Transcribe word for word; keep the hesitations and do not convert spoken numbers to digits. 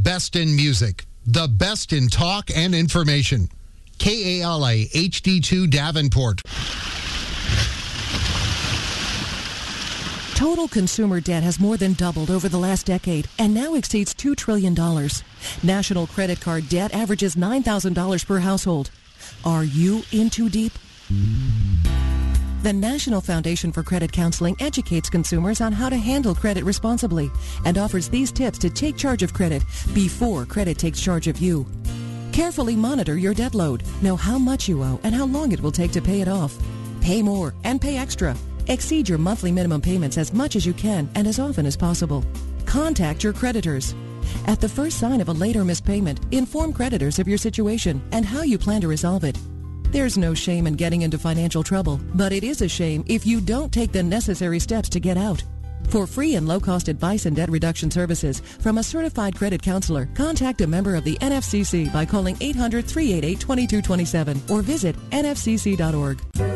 best in music, the best in talk and information. K A L A H D two Davenport. Total consumer debt has more than doubled over the last decade and now exceeds two trillion dollars. National credit card debt averages nine thousand dollars per household. Are you in too deep? The National Foundation for Credit Counseling educates consumers on how to handle credit responsibly and offers these tips to take charge of credit before credit takes charge of you. Carefully monitor your debt load. Know how much you owe and how long it will take to pay it off. Pay more and pay extra. Exceed your monthly minimum payments as much as you can and as often as possible. Contact your creditors. At the first sign of a late or missed payment, inform creditors of your situation and how you plan to resolve it. There's no shame in getting into financial trouble, but it is a shame if you don't take the necessary steps to get out. For free and low-cost advice and debt reduction services from a certified credit counselor, contact a member of the N F C C by calling eight hundred, three eight eight, two two two seven or visit N F C C dot org.